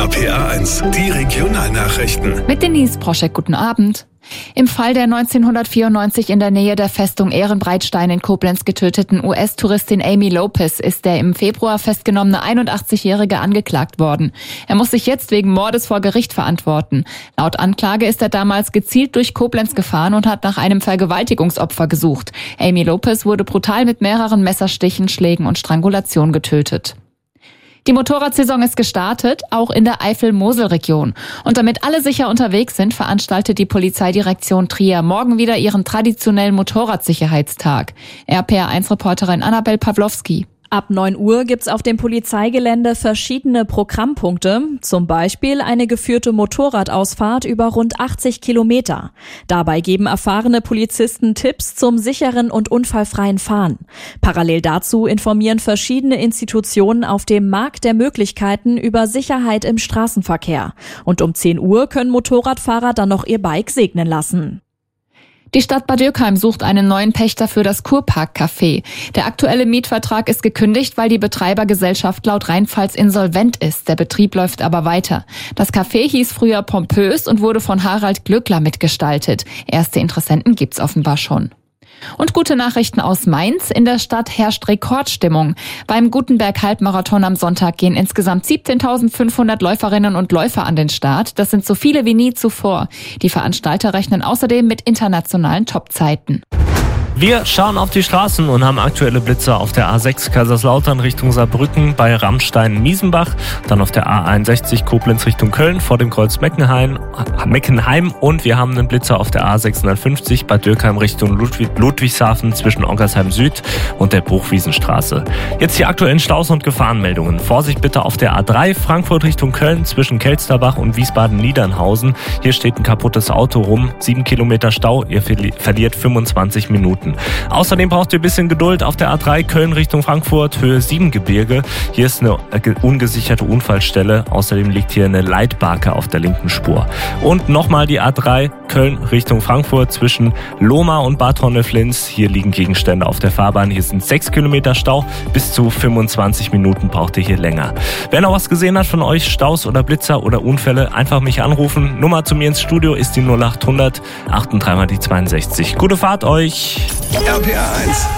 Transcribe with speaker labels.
Speaker 1: RPA 1, die Regionalnachrichten.
Speaker 2: Mit Denise Proschek, guten Abend. Im Fall der 1994 in der Nähe der Festung Ehrenbreitstein in Koblenz getöteten US-Touristin Amy Lopez ist der im Februar festgenommene 81-Jährige angeklagt worden. Er muss sich jetzt wegen Mordes vor Gericht verantworten. Laut Anklage ist er damals gezielt durch Koblenz gefahren und hat nach einem Vergewaltigungsopfer gesucht. Amy Lopez wurde brutal mit mehreren Messerstichen, Schlägen und Strangulation getötet. Die Motorradsaison ist gestartet, auch in der Eifel-Mosel-Region. Und damit alle sicher unterwegs sind, veranstaltet die Polizeidirektion Trier morgen wieder ihren traditionellen Motorradsicherheitstag. RPA1-Reporterin Annabel Pawlowski.
Speaker 3: Ab 9 Uhr gibt's auf dem Polizeigelände verschiedene Programmpunkte, zum Beispiel eine geführte Motorradausfahrt über rund 80 Kilometer. Dabei geben erfahrene Polizisten Tipps zum sicheren und unfallfreien Fahren. Parallel dazu informieren verschiedene Institutionen auf dem Markt der Möglichkeiten über Sicherheit im Straßenverkehr. Und um 10 Uhr können Motorradfahrer dann noch ihr Bike segnen lassen.
Speaker 2: Die Stadt Bad Dürkheim sucht einen neuen Pächter für das Kurpark-Café. Der aktuelle Mietvertrag ist gekündigt, weil die Betreibergesellschaft laut Rheinpfalz insolvent ist. Der Betrieb läuft aber weiter. Das Café hieß früher Pompös und wurde von Harald Glöckler mitgestaltet. Erste Interessenten gibt's offenbar schon. Und gute Nachrichten aus Mainz. In der Stadt herrscht Rekordstimmung. Beim Gutenberg-Halbmarathon am Sonntag gehen insgesamt 17.500 Läuferinnen und Läufer an den Start. Das sind so viele wie nie zuvor. Die Veranstalter rechnen außerdem mit internationalen Topzeiten.
Speaker 4: Wir schauen auf die Straßen und haben aktuelle Blitzer auf der A6 Kaiserslautern Richtung Saarbrücken bei Rammstein-Miesenbach, dann auf der A61 Koblenz Richtung Köln vor dem Kreuz Meckenheim und wir haben einen Blitzer auf der A650 bei Dürkheim Richtung Ludwigshafen zwischen Onkersheim Süd und der Buchwiesenstraße. Jetzt die aktuellen Staus und Gefahrenmeldungen. Vorsicht bitte auf der A3 Frankfurt Richtung Köln zwischen Kelsterbach und Wiesbaden-Niedernhausen. Hier steht ein kaputtes Auto rum, 7 Kilometer Stau, ihr verliert 25 Minuten. Außerdem braucht ihr ein bisschen Geduld auf der A3 Köln Richtung Frankfurt, Höhe 7 Gebirge. Hier ist eine ungesicherte Unfallstelle. Außerdem liegt hier eine Leitbarke auf der linken Spur. Und nochmal die A3 Köln Richtung Frankfurt zwischen Lohmar und Bad Honneflins. Hier liegen Gegenstände auf der Fahrbahn. Hier sind 6 Kilometer Stau. Bis zu 25 Minuten braucht ihr hier länger. Wer noch was gesehen hat von euch, Staus oder Blitzer oder Unfälle, einfach mich anrufen. Nummer zu mir ins Studio ist die 0800 83 mal die 62. Gute Fahrt euch!
Speaker 1: RPA 1